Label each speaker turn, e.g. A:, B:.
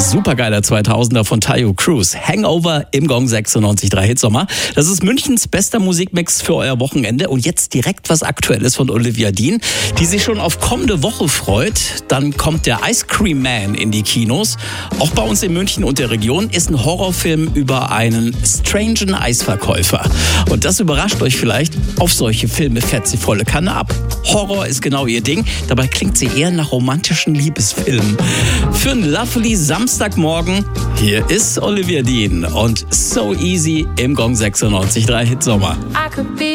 A: Supergeiler 2000er von Taio Cruz. Hangover im Gong 96.3 Hitsommer. Das ist Münchens bester Musikmix für euer Wochenende. Und jetzt direkt was Aktuelles von Olivia Dean, die sich schon auf kommende Woche freut. Dann kommt der Ice Cream Man in die Kinos. Auch bei uns in München und der Region ist ein Horrorfilm über einen strangen Eisverkäufer. Und das überrascht euch vielleicht. Auf solche Filme fährt sie volle Kanne ab. Horror ist genau ihr Ding. Dabei klingt sie eher nach romantischen Liebesfilmen. Für einen lovely Samstagmorgen, hier ist Olivia Dean und So Easy im Gong 96.3 Hitsommer.